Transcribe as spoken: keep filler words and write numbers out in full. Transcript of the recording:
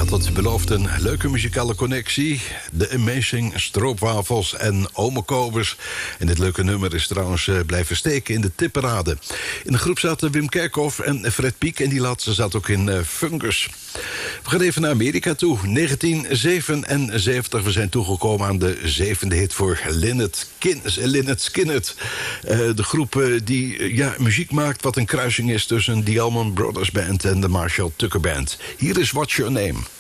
had het beloofd een leuke muzikale connectie. The Amazing Stroopwafels en Ome Kobus. En dit leuke nummer is trouwens uh, blijven steken in de tipparade. In de groep zaten Wim Kerkhoff en Fred Piek. En die laatste zat ook in uh, Fungus. We gaan even naar Amerika toe. negentien zevenenzeventig. We zijn toegekomen aan de zevende hit voor Lynyrd Kin- Lynyrd Skynyrd. Uh, de groep uh, die uh, ja, muziek maakt wat een kruising is tussen de Allman Brothers Band en de Marshall Tucker Band. Hier is What's Your Name?